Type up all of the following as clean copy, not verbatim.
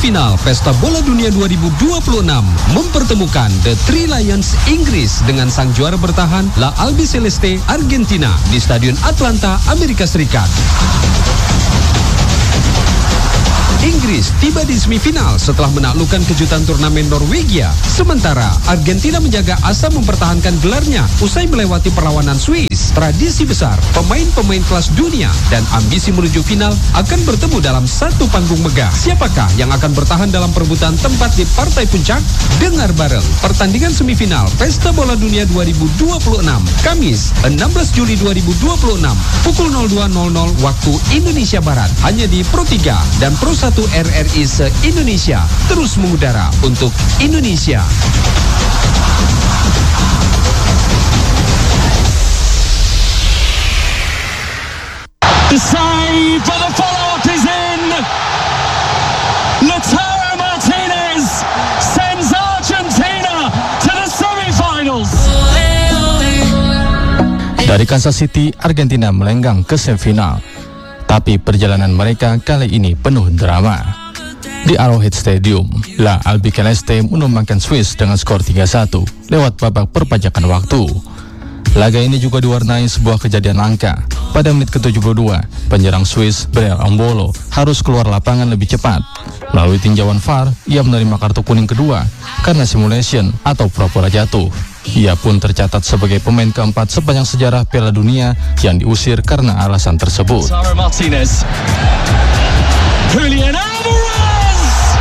Semifinal Pesta Bola Dunia 2026 mempertemukan The Three Lions Inggris dengan sang juara bertahan La Albiceleste Argentina di Stadion Atlanta, Amerika Serikat. Inggris tiba di semifinal setelah menaklukkan kejutan turnamen Norwegia. Sementara Argentina menjaga asa mempertahankan gelarnya usai melewati perlawanan Swiss. Tradisi besar, pemain-pemain kelas dunia dan ambisi menuju final akan bertemu dalam satu panggung megah. Siapakah yang akan bertahan dalam perebutan tempat di partai puncak? Dengar bareng pertandingan semifinal Pesta Bola Dunia 2026 Kamis 16 Juli 2026 pukul 02.00 waktu Indonesia Barat hanya di Pro 3 dan Pro 1 RRI se-Indonesia, terus mengudara untuk Indonesia. The save for the follow-up is in. Lautaro Martinez sends Argentina to the semi-finals. Dari Kansas City, Argentina melenggang ke semifinal. Tapi perjalanan mereka kali ini penuh drama. Di Arrowhead Stadium, La Albiceleste menumbangkan Swiss dengan skor 3-1 lewat babak perpajakan waktu. Laga ini juga diwarnai sebuah kejadian langka. Pada menit ke-72, penyerang Swiss Breel Embolo harus keluar lapangan lebih cepat. Melalui tinjauan VAR, ia menerima kartu kuning kedua karena simulation atau pura-pura jatuh. Ia pun tercatat sebagai pemain keempat sepanjang sejarah Piala Dunia yang diusir karena alasan tersebut. Lautaro Martinez. Julian Alvarez.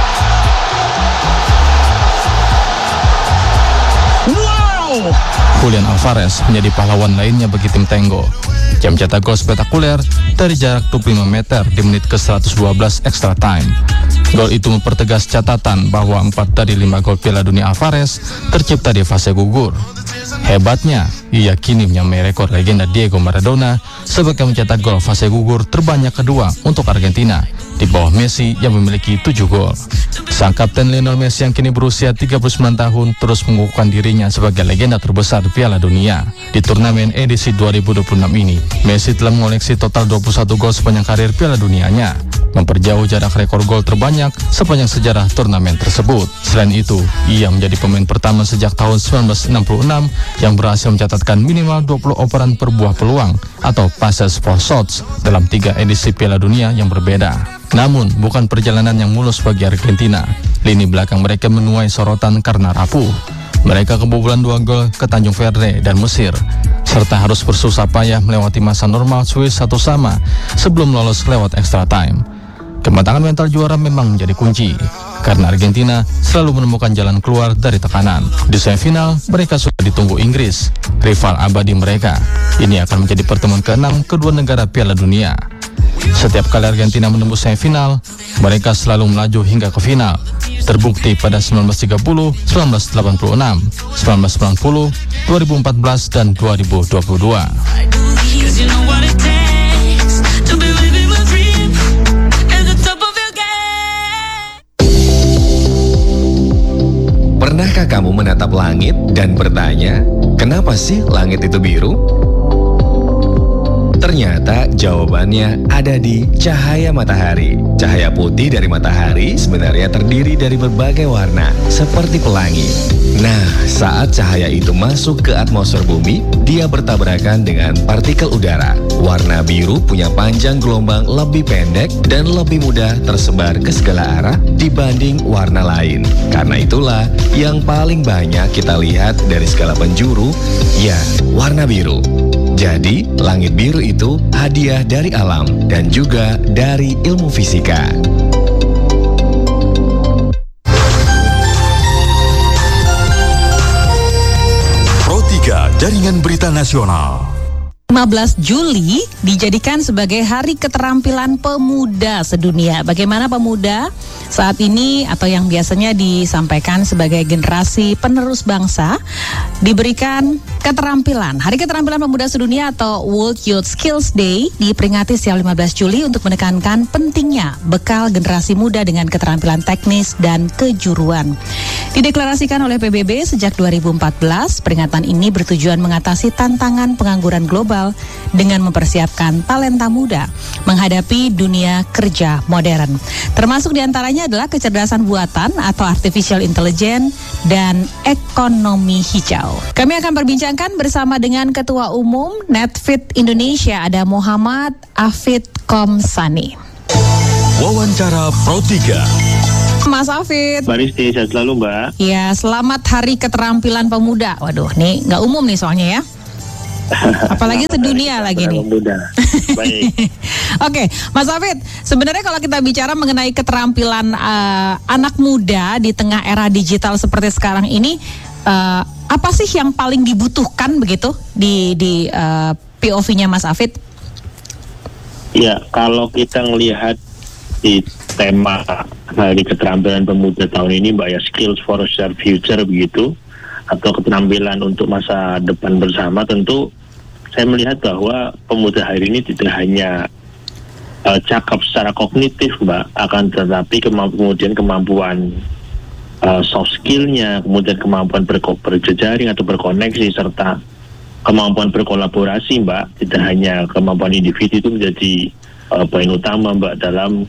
Wow! Julian Alvarez menjadi pahlawan lainnya bagi tim Tango. Ia mencetak gol spektakuler dari jarak 25 meter di menit ke-112 extra time. Gol itu mempertegas catatan bahwa 4 dari 5 gol Piala Dunia Alvarez tercipta di fase gugur. Hebatnya, ia kini menyamai rekor legenda Diego Maradona sebagai mencetak gol fase gugur terbanyak kedua untuk Argentina, di bawah Messi yang memiliki 7 gol. Sang kapten Lionel Messi yang kini berusia 39 tahun terus mengukuhkan dirinya sebagai legenda terbesar Piala Dunia. Di turnamen edisi 2026 ini, Messi telah mengoleksi total 21 gol sepanjang karir Piala Dunianya, memperjauh jarak rekor gol terbanyak sepanjang sejarah turnamen tersebut. Selain itu, ia menjadi pemain pertama sejak tahun 1966 yang berhasil mencatatkan minimal 20 operan per buah peluang atau passes for shots dalam 3 edisi Piala Dunia yang berbeda. Namun, bukan perjalanan yang mulus bagi Argentina. Lini belakang mereka menuai sorotan karena rapuh. Mereka kebobolan 2 gol ke Tanjung Verde dan Mesir, serta harus bersusah payah melewati masa normal Swiss 1-1 sebelum lolos lewat extra time. Kematangan mental juara memang menjadi kunci, karena Argentina selalu menemukan jalan keluar dari tekanan. Di semifinal, mereka sudah ditunggu Inggris, rival abadi mereka. Ini akan menjadi pertemuan ke-6 kedua negara Piala Dunia. Setiap kali Argentina menembus semifinal, mereka selalu melaju hingga ke final. Terbukti pada 1930, 1986, 1990, 2014, dan 2022. Pernahkah kamu menatap langit dan bertanya, kenapa sih langit itu biru? Ternyata jawabannya ada di cahaya matahari. Cahaya putih dari matahari sebenarnya terdiri dari berbagai warna, seperti pelangi. Nah, saat cahaya itu masuk ke atmosfer bumi, dia bertabrakan dengan partikel udara. Warna biru punya panjang gelombang lebih pendek dan lebih mudah tersebar ke segala arah dibanding warna lain. Karena itulah yang paling banyak kita lihat dari segala penjuru, ya, warna biru. Jadi, langit biru itu hadiah dari alam dan juga dari ilmu fisika. Pro 3 Jaringan Berita Nasional. 15 Juli dijadikan sebagai Hari Keterampilan Pemuda Sedunia. Bagaimana pemuda saat ini atau yang biasanya disampaikan sebagai generasi penerus bangsa diberikan keterampilan. Hari Keterampilan Pemuda Sedunia atau World Youth Skills Day diperingati setiap 15 Juli untuk menekankan pentingnya bekal generasi muda dengan keterampilan teknis dan kejuruan. Dideklarasikan oleh PBB sejak 2014, peringatan ini bertujuan mengatasi tantangan pengangguran global dengan mempersiapkan talenta muda menghadapi dunia kerja modern. Termasuk diantaranya adalah kecerdasan buatan atau artificial intelligence dan ekonomi hijau. Kami akan berbincangkan bersama dengan Ketua Umum Netfit Indonesia, ada Muhammad Afid Komsani. Wawancara Pro 3. Mas Afid. Mbak Risti, sehat selalu Mbak. Ya, selamat Hari Keterampilan Pemuda. Waduh, nih nggak umum nih soalnya ya. Apalagi sedunia lagi nih. Pemuda. Baik. Oke, Mas Afid, sebenarnya kalau kita bicara mengenai keterampilan anak muda di tengah era digital seperti sekarang ini, apa sih yang paling dibutuhkan begitu di POV-nya Mas Afid? Ya, kalau kita melihat di tema Hari Keterampilan Pemuda tahun ini, Mbak, ya, Skills for a Shared Future begitu, atau keterampilan untuk masa depan bersama, tentu saya melihat bahwa pemuda hari ini tidak hanya cakap secara kognitif, Mbak, akan tetapi kemudian kemampuan soft skill-nya, kemudian kemampuan berjejaring atau berkoneksi, serta kemampuan berkolaborasi, Mbak. Tidak hanya kemampuan individu itu menjadi poin utama, Mbak, dalam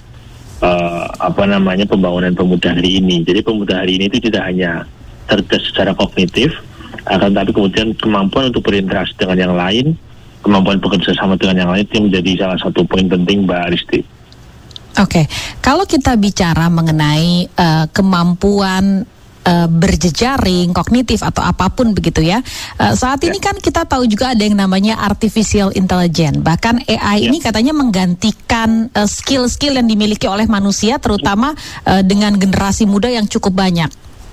pembangunan pemuda hari ini. Jadi pemuda hari ini itu tidak hanya cerdas secara kognitif, akan tapi kemudian kemampuan untuk berinteraksi dengan yang lain, kemampuan bekerja sama dengan yang lain, itu menjadi salah satu poin penting, Mbak Risti. Oke, kalau kita bicara mengenai kemampuan berjejaring, kognitif atau apapun begitu ya, saat ini kan kita tahu juga ada yang namanya artificial intelligence. Bahkan AI ini katanya menggantikan skill-skill yang dimiliki oleh manusia, terutama dengan generasi muda yang cukup banyak.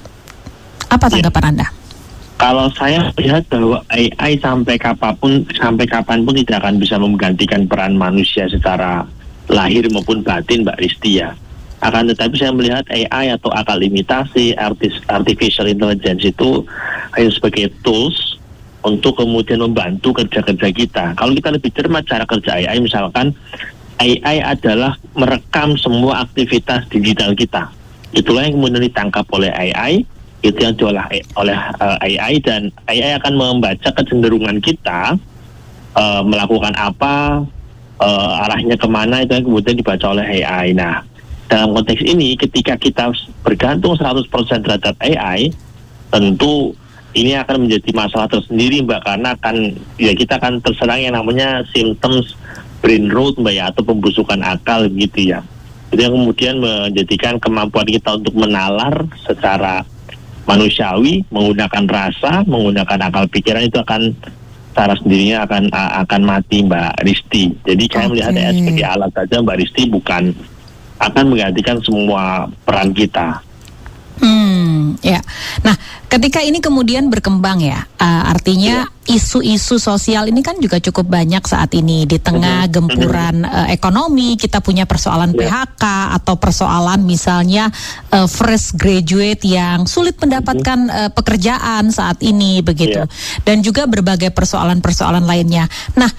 Apa tanggapan Anda? Kalau saya melihat bahwa AI sampai kapanpun tidak akan bisa menggantikan peran manusia secara lahir maupun batin, Mbak Risti, ya. Akan tetapi saya melihat AI atau akal imitasi, artificial intelligence itu hanya sebagai tools untuk kemudian membantu kerja-kerja kita. Kalau kita lebih cermat cara kerja AI, misalkan AI adalah merekam semua aktivitas digital kita. Itulah yang kemudian ditangkap oleh AI, itu yang diolah oleh AI, dan AI akan membaca kecenderungan kita melakukan apa, arahnya kemana, itu yang kemudian dibaca oleh AI. Nah, dalam konteks ini ketika kita bergantung 100% terhadap AI, tentu ini akan menjadi masalah tersendiri, Mbak, karena kita akan terserang yang namanya symptoms brain rot, Mbak, ya, atau pembusukan akal gitu ya. Itu yang kemudian menjadikan kemampuan kita untuk menalar secara manusiawi, menggunakan rasa, menggunakan akal pikiran, itu akan secara sendirinya akan mati, Mbak Risti. Jadi saya melihat AI sebagai alat saja, Mbak Risti, bukan akan menggantikan semua peran kita. Ya. Nah, ketika ini kemudian berkembang ya, artinya isu-isu sosial ini kan juga cukup banyak saat ini di tengah gempuran ekonomi. Kita punya persoalan PHK atau persoalan misalnya fresh graduate yang sulit mendapatkan pekerjaan saat ini begitu, dan juga berbagai persoalan-persoalan lainnya. Nah,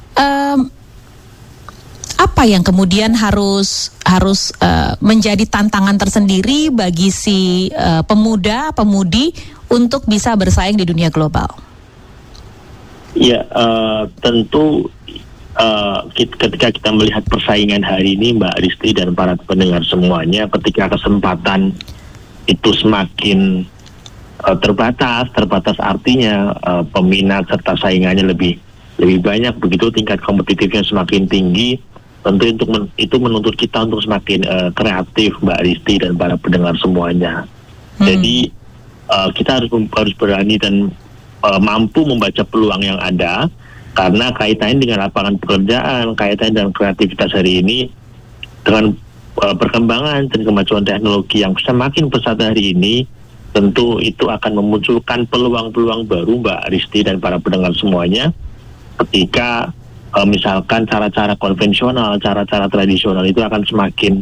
apa yang kemudian harus menjadi tantangan tersendiri bagi si pemuda-pemudi untuk bisa bersaing di dunia global? Ya, tentu ketika kita melihat persaingan hari ini, Mbak Risti dan para pendengar semuanya, ketika kesempatan itu semakin terbatas artinya peminat serta saingannya lebih banyak, begitu tingkat kompetitifnya semakin tinggi. Tentu itu menuntut kita untuk semakin kreatif, Mbak Risti dan para pendengar semuanya. Jadi kita harus berani dan mampu membaca peluang yang ada, karena kaitannya dengan lapangan pekerjaan, kaitannya dengan kreativitas hari ini, dengan perkembangan dan kemajuan teknologi yang semakin pesat hari ini, tentu itu akan memunculkan peluang-peluang baru, Mbak Risti dan para pendengar semuanya, ketika misalkan cara-cara konvensional, cara-cara tradisional itu akan semakin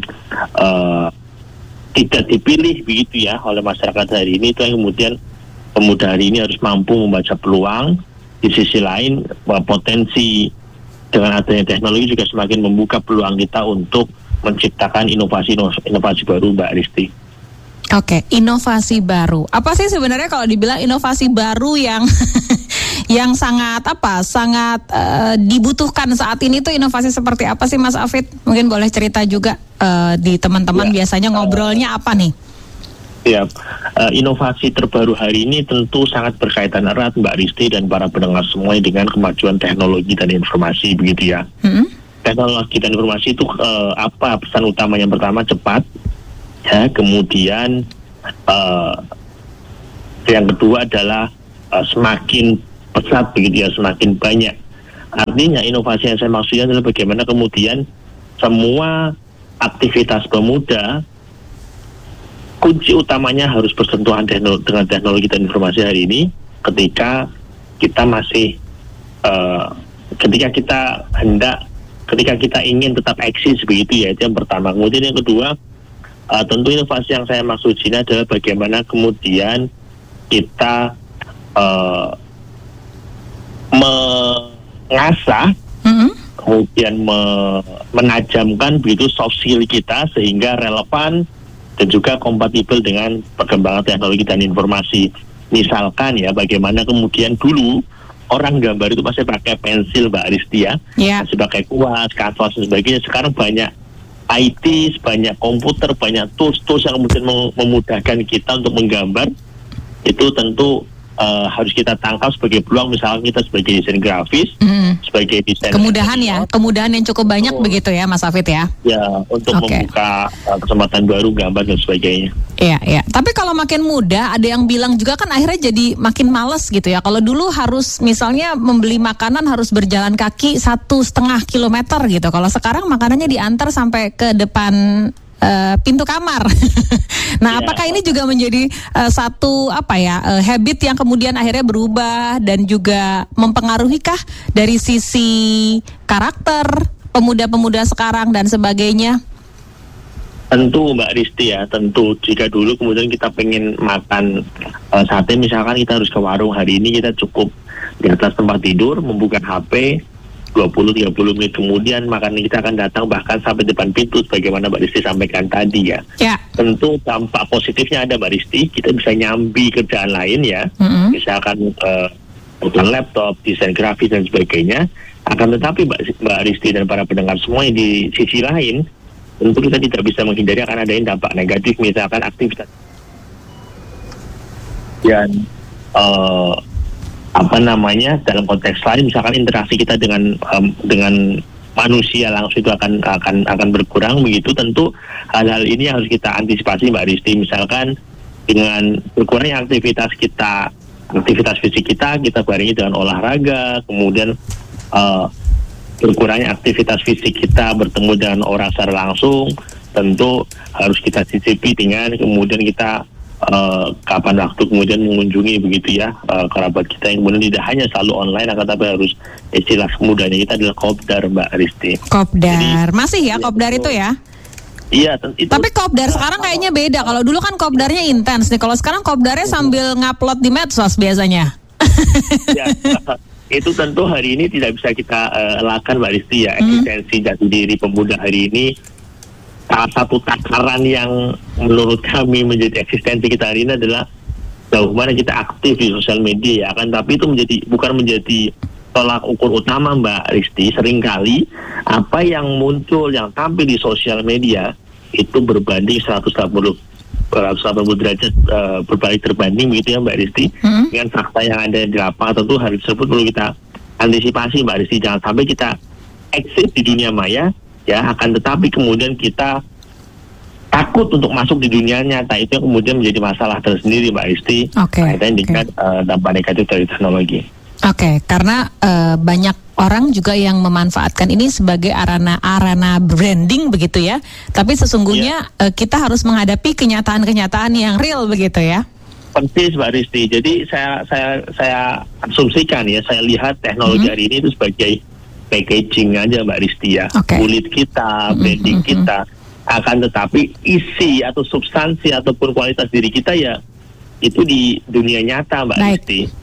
tidak dipilih begitu ya oleh masyarakat hari ini. Itu yang kemudian pemuda hari ini harus mampu membaca peluang, di sisi lain potensi dengan adanya teknologi juga semakin membuka peluang kita untuk menciptakan inovasi baru, Mbak Risti. Oke, inovasi baru. Apa sih sebenarnya kalau dibilang inovasi baru yang yang sangat dibutuhkan saat ini tuh inovasi seperti apa sih Mas Hafid? Mungkin boleh cerita juga di teman-teman biasanya ngobrolnya apa nih? Ya, inovasi terbaru hari ini tentu sangat berkaitan erat Mbak Risti dan para pendengar semua dengan kemajuan teknologi dan informasi begitu ya. Teknologi dan informasi itu apa pesan utamanya? Yang pertama cepat, ya, kemudian yang kedua adalah semakin pesat begitu ya, semakin banyak. Artinya inovasi yang saya maksudnya adalah bagaimana kemudian semua aktivitas pemuda kunci utamanya harus bersentuhan dengan teknologi dan informasi hari ini ketika kita masih ketika kita ingin tetap eksis begitu ya, itu yang pertama. Kemudian yang kedua, tentu inovasi yang saya maksud sini adalah bagaimana kemudian kita mengasah, kemudian menajamkan begitu soft skill kita sehingga relevan dan juga kompatibel dengan perkembangan teknologi dan informasi. Misalkan ya, bagaimana kemudian dulu orang gambar itu pasti pakai pensil Mbak Risti ya, masih pakai kuas, kanvas dan sebagainya. Sekarang banyak IT, banyak komputer, banyak tools yang kemudian memudahkan kita untuk menggambar. Itu tentu harus kita tangkap sebagai peluang, misalnya kita sebagai desain grafis, sebagai desain kemudahan yang cukup banyak begitu ya Mas Hafid ya. Ya, untuk membuka kesempatan baru gambar dan sebagainya. Iya. Tapi kalau makin muda, ada yang bilang juga kan akhirnya jadi makin males gitu ya. Kalau dulu harus misalnya membeli makanan harus berjalan kaki 1,5 kilometer gitu. Kalau sekarang makanannya diantar sampai ke depan pintu kamar. Nah, apakah ini juga menjadi satu habit yang kemudian akhirnya berubah dan juga mempengaruhi kah dari sisi karakter pemuda-pemuda sekarang dan sebagainya? Tentu Mbak Risti ya, tentu jika dulu kemudian kita pengen makan sate misalkan kita harus ke warung, hari ini kita cukup di atas tempat tidur membuka HP 20-30 menit kemudian makanan kita akan datang bahkan sampai depan pintu sebagaimana Mbak Risti sampaikan tadi ya. Tentu dampak positifnya ada Mbak Risti, kita bisa nyambi kerjaan lain ya, misalkan laptop, desain grafis dan sebagainya. Akan tetapi Mbak Risti dan para pendengar semua di sisi lain tentu kita tidak bisa menghindari akan adanya dampak negatif, misalkan aktivitas dan dalam konteks lain misalkan interaksi kita dengan manusia langsung itu akan berkurang begitu. Tentu hal-hal ini harus kita antisipasi Mbak Risti, misalkan dengan berkurangnya aktivitas fisik kita barengi dengan olahraga, kemudian berkurangnya aktivitas fisik kita bertemu dengan orang secara langsung, tentu harus kita sisipi dengan kemudian kita kapan waktu kemudian mengunjungi begitu ya kerabat kita yang kemudian tidak hanya selalu online, akan tapi harus istilah mudahnya kita adalah kopdar Mbak Risti. Kopdar. Jadi, masih ya kopdar itu ya? Iya. Tapi kopdar sekarang kayaknya beda. Kalau dulu kan kopdarnya intens nih. Kalau sekarang kopdarnya sambil ngupload di medsos biasanya. Ya, itu tentu hari ini tidak bisa kita lakukan Mbak Risti ya. Eksistensi jati diri pemuda hari ini salah satu takaran yang menurut kami menjadi eksistensi kita hari ini adalah sejauh mana kita aktif di sosial media ya. Akan tapi itu bukan menjadi tolak ukur utama Mbak Risti. Seringkali apa yang muncul, yang tampil di sosial media itu berbanding 180 derajat berbalik terbanding begitu ya Mbak Risti dengan fakta yang ada di lapangan. Tentu hal tersebut perlu kita antisipasi Mbak Risti, jangan sampai kita eksis di dunia maya ya, akan tetapi kemudian kita takut untuk masuk di dunia nyata. Itu yang kemudian menjadi masalah tersendiri Mbak Risti kaitan dengan dampak negatif dari teknologi. Karena banyak orang juga yang memanfaatkan ini sebagai arena branding begitu ya. Tapi sesungguhnya kita harus menghadapi kenyataan-kenyataan yang real begitu ya. Persis Mbak Risti. Jadi saya asumsikan ya, saya lihat teknologi hari ini itu sebagai packaging aja Mbak Risti ya. Kulit kita, branding kita. Akan tetapi isi atau substansi ataupun kualitas diri kita ya itu di dunia nyata Mbak Risti.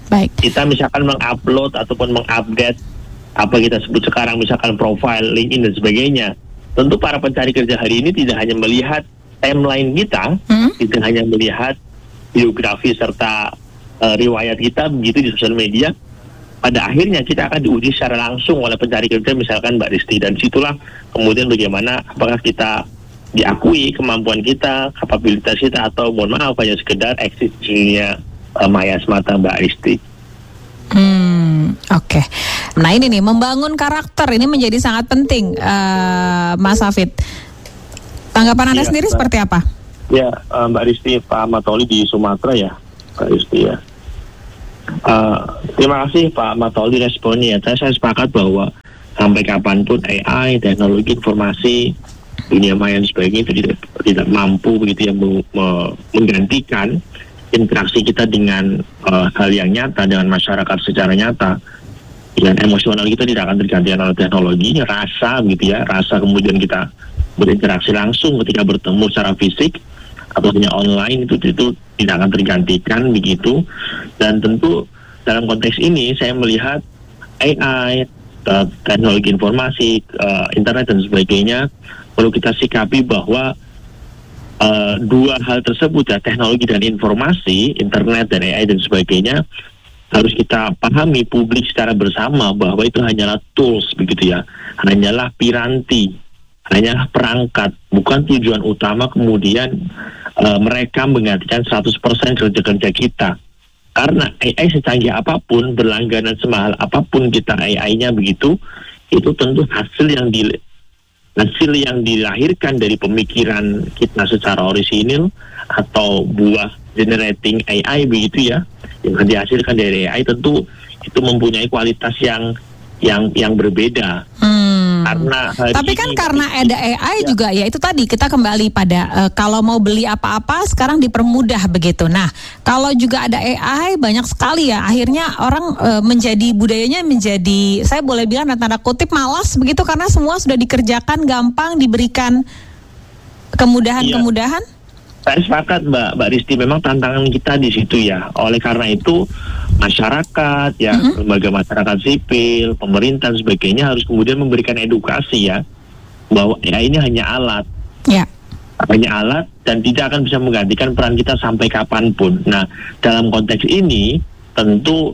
Baik. Kita misalkan mengupload ataupun mengupdate apa kita sebut sekarang misalkan profile, LinkedIn dan sebagainya. Tentu para pencari kerja hari ini tidak hanya melihat timeline kita, tidak hanya melihat biografi serta riwayat kita begitu di sosial media. Pada akhirnya kita akan diuji secara langsung oleh pencari kerja misalkan Mbak Risti, dan situlah kemudian bagaimana apakah kita diakui kemampuan kita, kapabilitas kita, atau mohon maaf hanya sekedar eksis di dunia maya semata Mbak Risti. Oke. Nah ini nih, membangun karakter ini menjadi sangat penting, Mas Hafid. Tanggapan Anda sendiri seperti apa? Ya, Mbak Risti, Pak Matoli di Sumatera ya, Mbak Risti ya. Terima kasih Pak Matoli responnya. Saya sepakat bahwa sampai kapanpun AI, teknologi informasi, dunia maya dan sebagainya itu tidak mampu begitu ya menggantikan interaksi kita dengan hal yang nyata dengan masyarakat secara nyata. Dan emosional kita tidak akan tergantikan oleh teknologi, rasa gitu ya, rasa kemudian kita berinteraksi langsung ketika bertemu secara fisik atau hanya online itu tidak akan tergantikan begitu. Dan tentu dalam konteks ini saya melihat AI, teknologi informasi, internet dan sebagainya perlu kita sikapi bahwa dua hal tersebut ya, teknologi dan informasi, internet dan AI dan sebagainya, harus kita pahami publik secara bersama bahwa itu hanyalah tools begitu ya, hanyalah piranti, hanyalah perangkat, bukan tujuan utama kemudian mereka menggantikan 100% kerja-kerja kita. Karena AI secanggih apapun, berlangganan semahal apapun kita AI-nya begitu, itu tentu hasil yang dilahirkan dari pemikiran kita secara orisinil atau buah generating AI begitu ya, yang dihasilkan dari AI tentu itu mempunyai kualitas yang berbeda. Karena tapi kan karena ada AI juga ya, itu tadi kita kembali pada kalau mau beli apa-apa sekarang dipermudah begitu. Nah kalau juga ada AI banyak sekali ya, akhirnya orang budayanya menjadi, saya boleh bilang tanda kutip malas begitu, karena semua sudah dikerjakan gampang, diberikan kemudahan-kemudahan. Saya sepakat Mbak Risti, memang tantangan kita di situ ya. Oleh karena itu masyarakat ya, lembaga masyarakat sipil, pemerintah dan sebagainya harus kemudian memberikan edukasi ya, bahwa AI ini hanya alat. Hanya alat dan tidak akan bisa menggantikan peran kita sampai kapanpun. Nah, dalam konteks ini tentu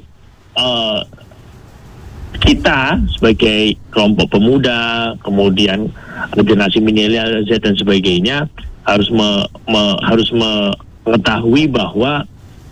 kita sebagai kelompok pemuda, kemudian generasi milenial Z dan sebagainya harus mengetahui bahwa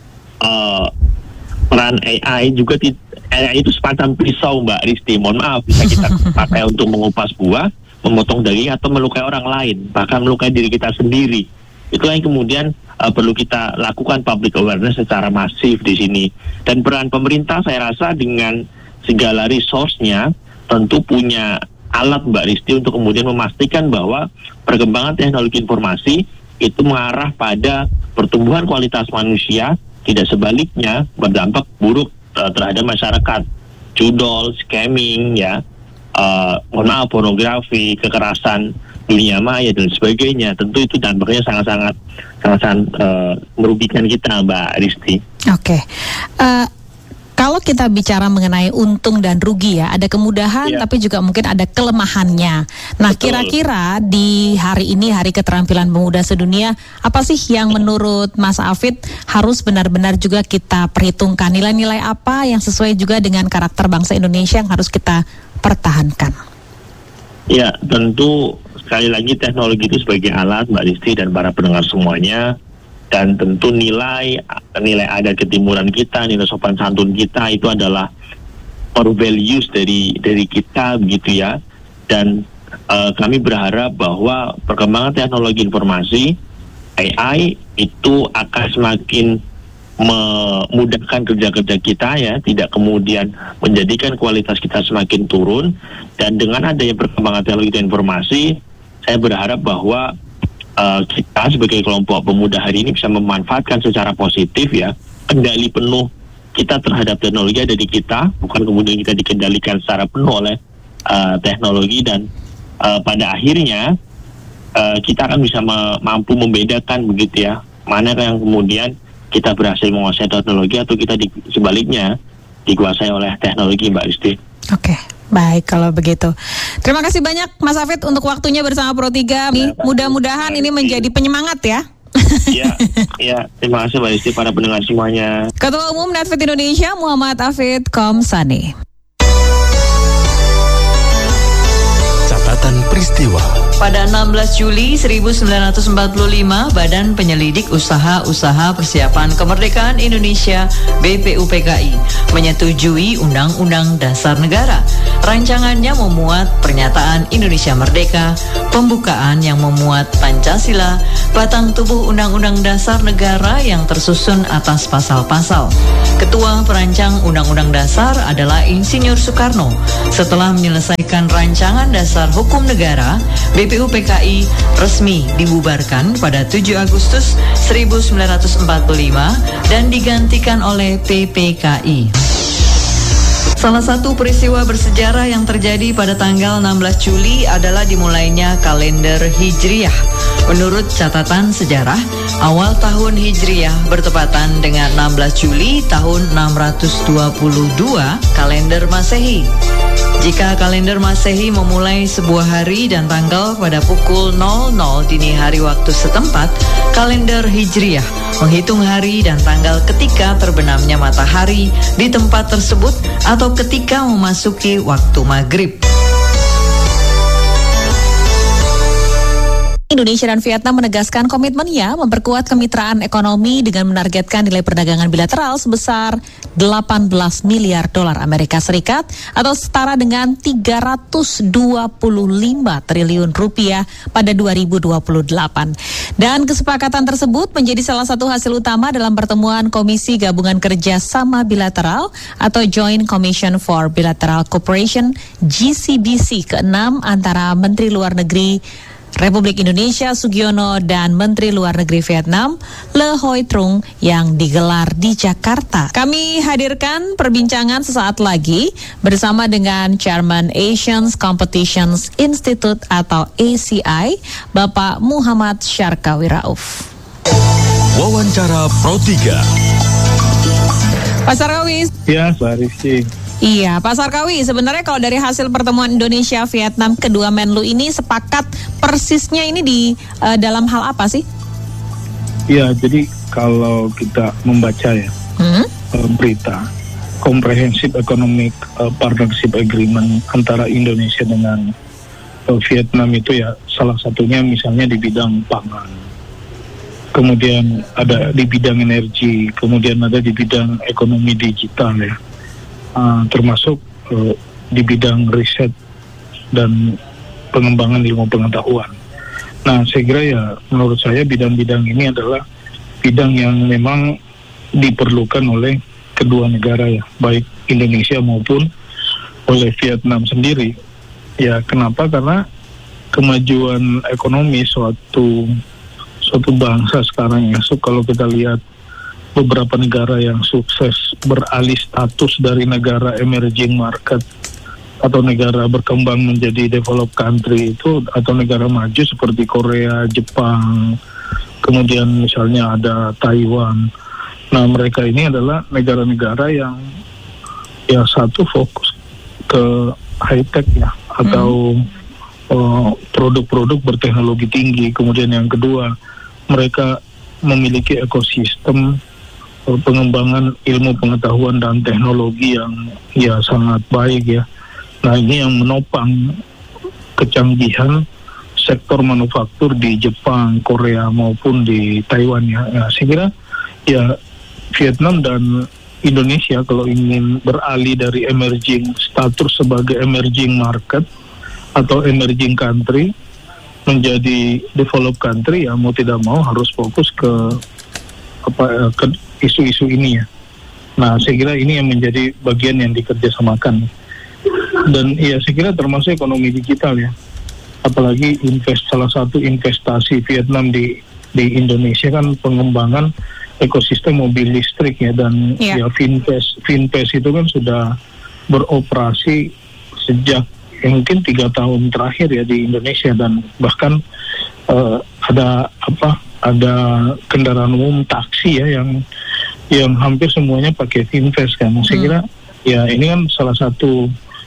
peran AI juga AI itu semacam pisau Mbak Risti, mohon maaf, bisa kita pakai untuk mengupas buah, memotong daging atau melukai orang lain, bahkan melukai diri kita sendiri. Itulah yang kemudian perlu kita lakukan public awareness secara masif di sini. Dan peran pemerintah saya rasa dengan segala resource-nya tentu punya alat Mbak Risti untuk kemudian memastikan bahwa perkembangan teknologi informasi itu mengarah pada pertumbuhan kualitas manusia, tidak sebaliknya berdampak buruk terhadap masyarakat. Judol, scamming ya, pornografi, kekerasan dunia maya dan sebagainya, tentu itu dampaknya sangat merugikan kita Mbak Risti. Oke. Kalau kita bicara mengenai untung dan rugi ya, ada kemudahan tapi juga mungkin ada kelemahannya. Nah, kira-kira di hari ini, Hari Keterampilan Pemuda Sedunia, apa sih yang menurut Mas Hafid harus benar-benar juga kita perhitungkan? Nilai-nilai apa yang sesuai juga dengan karakter bangsa Indonesia yang harus kita pertahankan? Ya, tentu sekali lagi teknologi itu sebagai alat Mbak Risti dan para pendengar semuanya. Dan tentu nilai adat ketimuran kita, nilai sopan santun kita itu adalah core values dari kita begitu ya. Dan kami berharap bahwa perkembangan teknologi informasi AI itu akan semakin memudahkan kerja-kerja kita ya, tidak kemudian menjadikan kualitas kita semakin turun. Dan dengan adanya perkembangan teknologi dan informasi, saya berharap bahwa kita sebagai kelompok pemuda hari ini bisa memanfaatkan secara positif ya, kendali penuh kita terhadap teknologi ada di kita, bukan kemudian kita dikendalikan secara penuh oleh teknologi. Dan pada akhirnya kita akan bisa mampu membedakan begitu ya, mana yang kemudian kita berhasil menguasai teknologi atau kita sebaliknya dikuasai oleh teknologi, Mbak Risti. Oke. Baik kalau begitu. Terima kasih banyak Mas Hafid untuk waktunya bersama Pro3. Mudah-mudahan ini menjadi penyemangat ya. Iya, terima kasih Mbak Risti, para pendengar semuanya. Ketua Umum Netfit Indonesia Muhammad Hafid Komsani. Catatan peristiwa. Pada 16 Juli 1945, Badan Penyelidik Usaha-Usaha Persiapan Kemerdekaan Indonesia (BPUPKI) menyetujui Undang-Undang Dasar Negara. Rancangannya memuat pernyataan Indonesia Merdeka, pembukaan yang memuat Pancasila, batang tubuh Undang-Undang Dasar Negara yang tersusun atas pasal-pasal. Ketua perancang Undang-Undang Dasar adalah Insinyur Soekarno. Setelah menyelesaikan rancangan dasar hukum negara, BPUPKI resmi dibubarkan pada 7 Agustus 1945 dan digantikan oleh PPKI. Salah satu peristiwa bersejarah yang terjadi pada tanggal 16 Juli adalah dimulainya kalender Hijriyah. Menurut catatan sejarah, awal tahun Hijriyah bertepatan dengan 16 Juli tahun 622 kalender Masehi. Jika kalender Masehi memulai sebuah hari dan tanggal pada pukul 00 dini hari waktu setempat, kalender Hijriyah menghitung hari dan tanggal ketika terbenamnya matahari di tempat tersebut atau ketika memasuki waktu maghrib. Indonesia dan Vietnam menegaskan komitmennya memperkuat kemitraan ekonomi dengan menargetkan nilai perdagangan bilateral sebesar 18 miliar dolar Amerika Serikat atau setara dengan 325 triliun rupiah pada 2028. Dan kesepakatan tersebut menjadi salah satu hasil utama dalam pertemuan Komisi Gabungan Kerja Sama Bilateral atau Joint Commission for Bilateral Cooperation GCBC ke-6 antara Menteri Luar Negeri Republik Indonesia Sugiono dan Menteri Luar Negeri Vietnam Le Hoi Trung yang digelar di Jakarta. Kami hadirkan perbincangan sesaat lagi bersama dengan Chairman Asian Competitions Institute atau ACI, Bapak Muhammad Syarkawi Rauf. Wawancara Pro3. Pak Syarkawi. Ya, Mbak Rizky. Iya, Pak Syarkawi, sebenarnya kalau dari hasil pertemuan Indonesia-Vietnam kedua Menlu ini sepakat persisnya ini di dalam hal apa sih? Iya, jadi kalau kita membaca ya berita Comprehensive Economic Partnership Agreement antara Indonesia dengan Vietnam itu ya salah satunya misalnya di bidang pangan, kemudian ada di bidang energi, kemudian ada di bidang ekonomi digital ya. Termasuk di bidang riset dan pengembangan ilmu pengetahuan. Nah, saya kira ya menurut saya bidang-bidang ini adalah bidang yang memang diperlukan oleh kedua negara ya, baik Indonesia maupun oleh Vietnam sendiri. Ya, kenapa? Karena kemajuan ekonomi suatu bangsa sekarang ya, kalau kita lihat beberapa negara yang sukses beralih status dari negara emerging market atau negara berkembang menjadi developed country itu, atau negara maju seperti Korea, Jepang, kemudian misalnya ada Taiwan. Nah, mereka ini adalah negara-negara yang satu fokus ke high tech ya, atau produk-produk berteknologi tinggi. Kemudian yang kedua, mereka memiliki ekosistem pengembangan ilmu pengetahuan dan teknologi yang ya sangat baik ya. Nah, ini yang menopang kecanggihan sektor manufaktur di Jepang, Korea maupun di Taiwan ya. Nah, saya kira ya Vietnam dan Indonesia kalau ingin beralih dari emerging status sebagai emerging market atau emerging country menjadi developed country ya mau tidak mau harus fokus ke isu-isu ini ya. Nah, saya kira ini yang menjadi bagian yang dikerjasamakan. Dan ya saya kira termasuk ekonomi digital ya. Apalagi salah satu investasi Vietnam di Indonesia kan pengembangan ekosistem mobil listrik ya, dan ya Finpes itu kan sudah beroperasi sejak mungkin 3 tahun terakhir ya di Indonesia, dan bahkan ada ada kendaraan umum taksi ya yang hampir semuanya pakai Finvest kan. Saya kira ya ini kan salah satu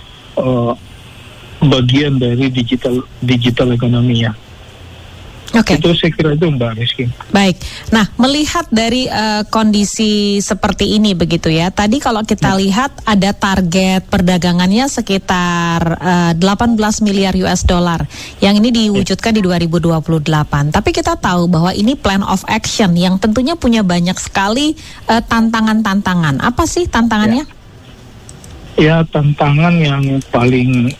bagian dari digital ekonomi ya. Oke. Itu saya kira itu Mbak Rizky. Baik. Nah, melihat dari kondisi seperti ini begitu ya. Tadi kalau kita lihat ada target perdagangannya sekitar 18 miliar US dollar. Yang ini diwujudkan di 2028. Tapi kita tahu bahwa ini plan of action yang tentunya punya banyak sekali tantangan-tantangan. Apa sih tantangannya? Ya, tantangan yang paling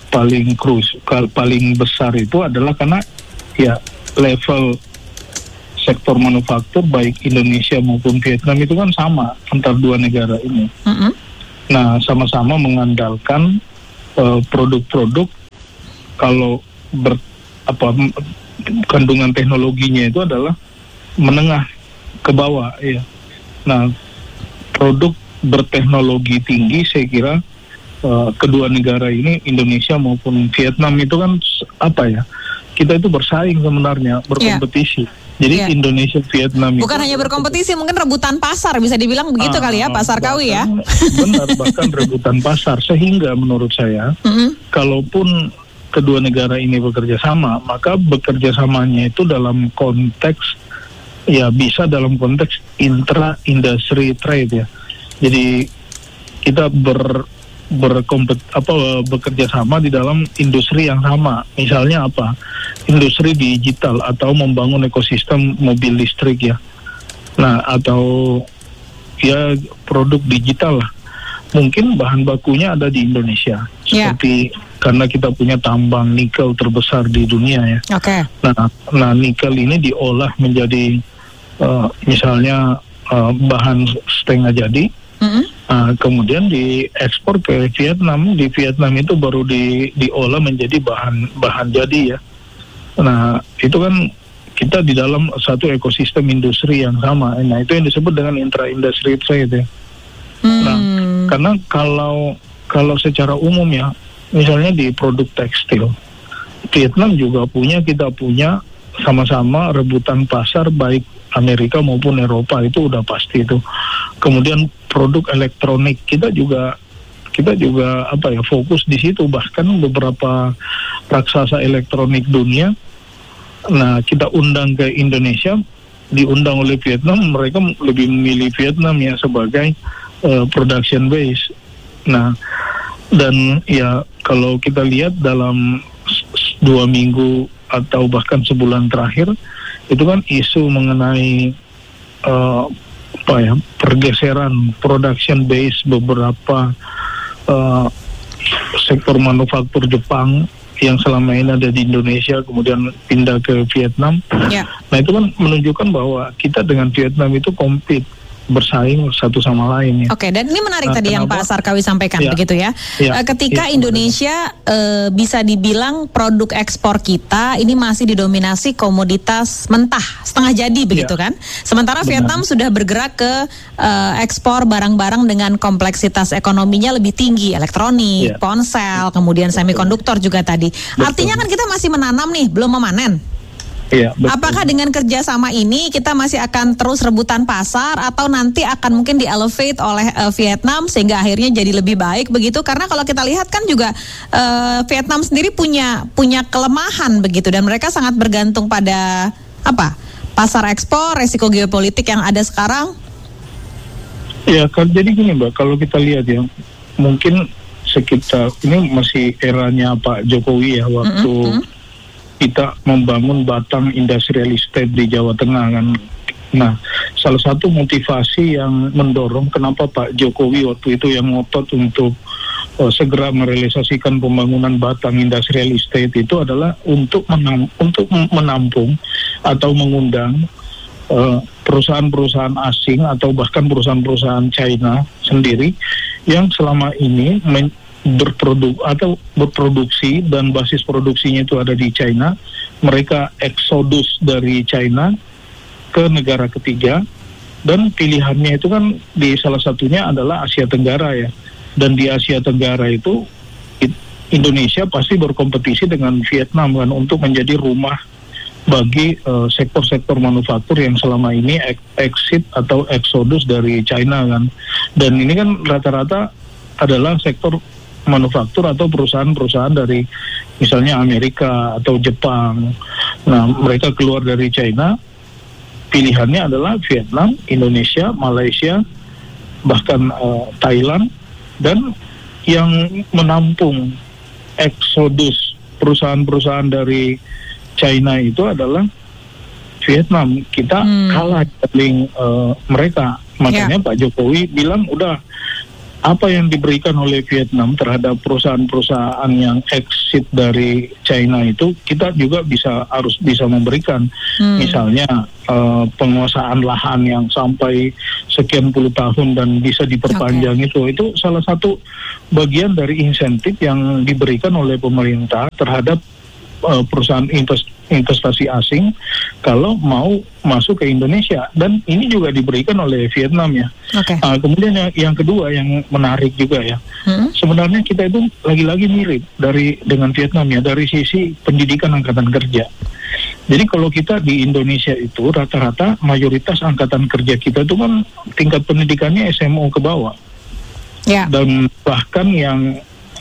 besar itu adalah karena ya level sektor manufaktur baik Indonesia maupun Vietnam itu kan sama antar dua negara ini. Nah, sama-sama mengandalkan produk-produk kalau kandungan teknologinya itu adalah menengah ke bawah ya. Nah, produk berteknologi tinggi saya kira kedua negara ini Indonesia maupun Vietnam itu kan kita itu bersaing sebenarnya, berkompetisi. Jadi Indonesia, Vietnam bukan hanya berkompetisi, mungkin rebutan pasar bisa dibilang begitu kali ya, Pak Sarkawi ya. Benar, bahkan rebutan pasar. Sehingga menurut saya, kalaupun kedua negara ini bekerja sama, maka bekerja samanya itu dalam konteks bisa dalam konteks intra-industry trade ya. Jadi kita bekerja sama di dalam industri yang sama. Misalnya industri digital atau membangun ekosistem mobil listrik ya. Nah, atau ya produk digital lah. Mungkin bahan bakunya ada di Indonesia. Seperti karena kita punya tambang nikel terbesar di dunia ya. Nah, nikel ini diolah menjadi misalnya bahan setengah jadi. Kemudian diekspor ke Vietnam. Di Vietnam itu baru diolah menjadi bahan jadi ya. Nah, itu kan kita di dalam satu ekosistem industri yang sama. Nah, itu yang disebut dengan intra-industry trade ya. Nah, karena kalau secara umum ya, misalnya di produk tekstil, Vietnam juga kita punya sama-sama rebutan pasar baik Amerika maupun Eropa, itu udah pasti itu. Kemudian produk elektronik kita juga fokus di situ, bahkan beberapa raksasa elektronik dunia. Nah, kita undang ke Indonesia, diundang oleh Vietnam, mereka lebih memilih Vietnam ya sebagai production base. Nah, dan ya kalau kita lihat dalam 2 minggu atau bahkan sebulan terakhir, itu kan isu mengenai pergeseran production base beberapa sektor manufaktur Jepang yang selama ini ada di Indonesia kemudian pindah ke Vietnam. Nah, itu kan menunjukkan bahwa kita dengan Vietnam itu compete, bersaing satu sama lain ya. Oke, dan ini menarik tadi yang Pak Sarkawi sampaikan begitu ya. Ketika Indonesia bisa dibilang produk ekspor kita ini masih didominasi komoditas mentah setengah jadi begitu kan. Sementara Vietnam sudah bergerak ke ekspor barang-barang dengan kompleksitas ekonominya lebih tinggi, elektronik, ponsel, kemudian semikonduktor juga tadi. Artinya kan kita masih menanam nih, belum memanen. Apakah dengan kerjasama ini kita masih akan terus rebutan pasar atau nanti akan mungkin di-elevate oleh Vietnam sehingga akhirnya jadi lebih baik begitu? Karena kalau kita lihat kan juga Vietnam sendiri punya kelemahan begitu dan mereka sangat bergantung pada pasar ekspor, resiko geopolitik yang ada sekarang. Ya kan, jadi gini Mbak, kalau kita lihat ya, mungkin sekitar ini masih eranya Pak Jokowi ya, waktu kita membangun Batang Industrial Estate di Jawa Tengah kan. Nah, salah satu motivasi yang mendorong kenapa Pak Jokowi waktu itu yang ngotot untuk segera merealisasikan pembangunan Batang Industrial Estate itu adalah untuk menampung atau mengundang perusahaan-perusahaan asing atau bahkan perusahaan-perusahaan China sendiri yang selama ini berproduksi dan basis produksinya itu ada di China. Mereka eksodus dari China ke negara ketiga dan pilihannya itu kan di salah satunya adalah Asia Tenggara ya. Dan di Asia Tenggara itu Indonesia pasti berkompetisi dengan Vietnam kan untuk menjadi rumah bagi sektor-sektor manufaktur yang selama ini exit atau exodus dari China kan. Dan ini kan rata-rata adalah sektor manufaktur atau perusahaan-perusahaan dari misalnya Amerika atau Jepang. Nah, mereka keluar dari China, pilihannya adalah Vietnam, Indonesia, Malaysia, bahkan Thailand, dan yang menampung eksodus perusahaan-perusahaan dari China itu adalah Vietnam. Kita kalah dari mereka. Makanya Pak Jokowi bilang udah, apa yang diberikan oleh Vietnam terhadap perusahaan-perusahaan yang exit dari China itu kita juga harus bisa memberikan. Misalnya penguasaan lahan yang sampai sekian puluh tahun dan bisa diperpanjang, itu salah satu bagian dari insentif yang diberikan oleh pemerintah terhadap perusahaan investasi asing kalau mau masuk ke Indonesia, dan ini juga diberikan oleh Vietnam ya. Kemudian yang kedua yang menarik juga ya, sebenarnya kita itu lagi-lagi mirip dengan Vietnam ya dari sisi pendidikan angkatan kerja. Jadi kalau kita di Indonesia itu rata-rata mayoritas angkatan kerja kita itu kan tingkat pendidikannya SMO ke bawah, dan bahkan yang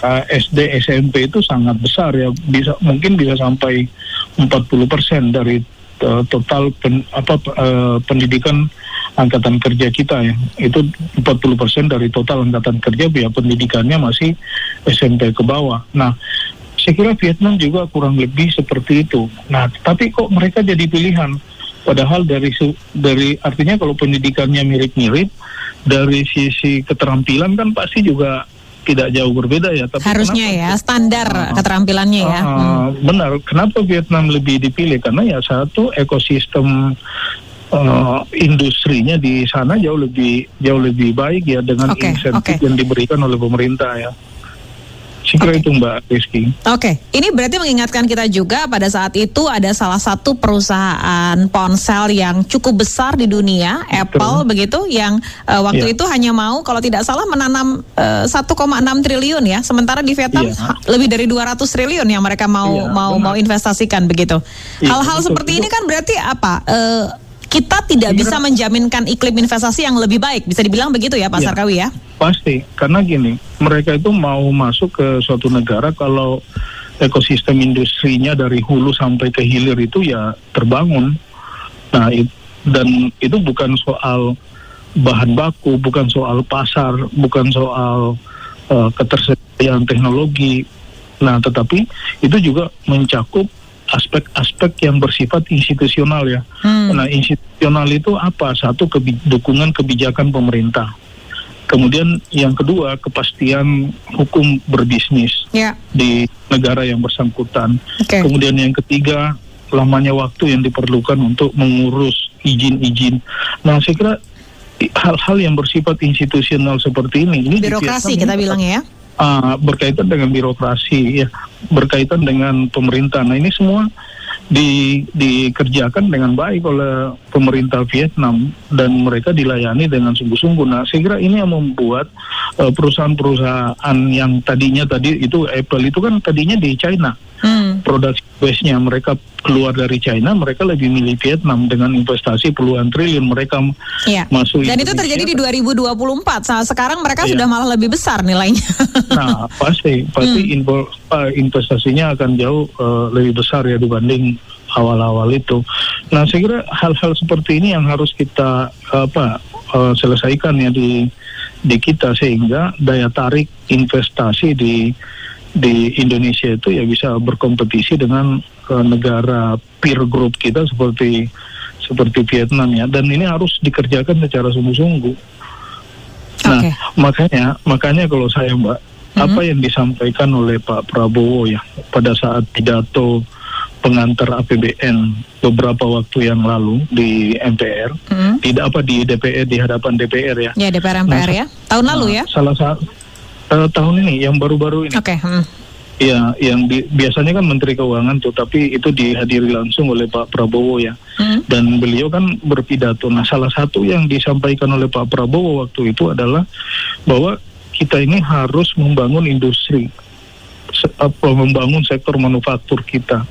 SD SMP itu sangat besar ya, mungkin bisa sampai 40% dari total pendidikan angkatan kerja kita ya. Itu 40% dari total angkatan kerja ya, pendidikannya masih SMP ke bawah. Nah, saya kira Vietnam juga kurang lebih seperti itu. Nah, tapi kok mereka jadi pilihan? Padahal dari artinya kalau pendidikannya mirip-mirip, dari sisi keterampilan kan pasti juga tidak jauh berbeda ya. Tapi harusnya ya standar keterampilannya ya. Benar. Kenapa Vietnam lebih dipilih? Karena ya satu, ekosistem industrinya di sana jauh lebih baik ya, dengan insentif yang diberikan oleh pemerintah ya. Kira itu Mbak Rizky. Ini berarti mengingatkan kita juga pada saat itu ada salah satu perusahaan ponsel yang cukup besar di dunia, Apple begitu, yang waktu itu hanya mau kalau tidak salah menanam 1,6 triliun ya, sementara di Vietnam lebih dari 200 triliun yang mereka mau investasikan begitu. Hal-hal seperti ini kan berarti apa? Kita tidak bisa menjaminkan iklim investasi yang lebih baik, bisa dibilang begitu ya Pak Sarkawi ya? Pasti, karena gini, mereka itu mau masuk ke suatu negara kalau ekosistem industrinya dari hulu sampai ke hilir itu ya terbangun. Nah, dan itu bukan soal bahan baku, bukan soal pasar, bukan soal ketersediaan teknologi. Nah, tetapi itu juga mencakup aspek-aspek yang bersifat institusional ya. Nah, institusional itu apa? Satu, dukungan kebijakan pemerintah. Kemudian yang kedua, kepastian hukum berbisnis di negara yang bersangkutan. Kemudian yang ketiga, lamanya waktu yang diperlukan untuk mengurus izin-izin. Nah, saya kira hal-hal yang bersifat institusional seperti ini birokrasi kita bilang ya. Berkaitan dengan birokrasi ya, berkaitan dengan pemerintah. Nah, ini semua dikerjakan dengan baik oleh pemerintah Vietnam dan mereka dilayani dengan sungguh-sungguh. Nah, saya kira ini yang membuat perusahaan-perusahaan yang tadi itu Apple itu kan tadinya di China. Produksi base-nya mereka keluar dari China, mereka lebih milih Vietnam dengan investasi puluhan triliun mereka masuk. Dan itu terjadi di 2024. Sekarang mereka sudah malah lebih besar nilainya. Nah, pasti investasinya akan jauh lebih besar ya dibanding awal-awal itu. Nah, saya kira hal-hal seperti ini yang harus kita selesaikan ya di kita, sehingga daya tarik investasi di Indonesia itu ya bisa berkompetisi dengan negara peer group kita seperti Vietnam ya, dan ini harus dikerjakan secara sungguh-sungguh. Nah, makanya kalau saya Mbak, apa yang disampaikan oleh Pak Prabowo ya pada saat pidato pengantar APBN beberapa waktu yang lalu di MPR, di DPR, di hadapan DPR ya. Ya, DPR MPR ya. Tahun lalu ya. Salah satu tahun ini yang baru-baru ini. Ya, yang biasanya kan Menteri Keuangan tuh, tapi itu dihadiri langsung oleh Pak Prabowo ya. Dan beliau kan berpidato. Nah, salah satu yang disampaikan oleh Pak Prabowo waktu itu adalah bahwa kita ini harus membangun industri, membangun sektor manufaktur kita.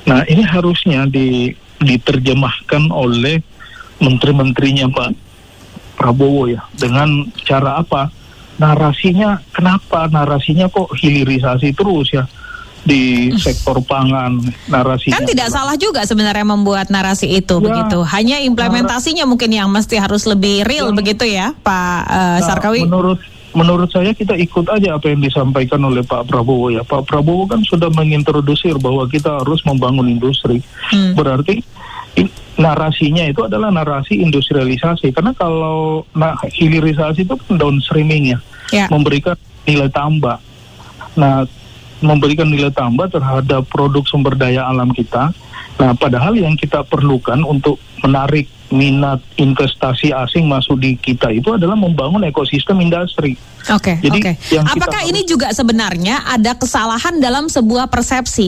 Nah, ini harusnya diterjemahkan oleh menteri-menterinya Pak Prabowo ya. Dengan cara apa? Narasinya, kenapa narasinya kok hilirisasi terus ya di sektor pangan, narasinya. Kan tidak salah juga sebenarnya membuat narasi itu begitu. Hanya implementasinya mungkin yang mesti harus lebih real begitu ya, Pak Sarkawi. Menurut saya kita ikut aja apa yang disampaikan oleh Pak Prabowo ya. Pak Prabowo kan sudah mengintrodusir bahwa kita harus membangun industri. Berarti narasinya itu adalah narasi industrialisasi. Karena kalau hilirisasi itu kan downstreaming ya, memberikan nilai tambah. Nah, memberikan nilai tambah terhadap produk sumber daya alam kita. Nah, padahal yang kita perlukan untuk menarik minat investasi asing masuk di kita itu adalah membangun ekosistem industri. Oke. Apakah ini juga sebenarnya ada kesalahan dalam sebuah persepsi?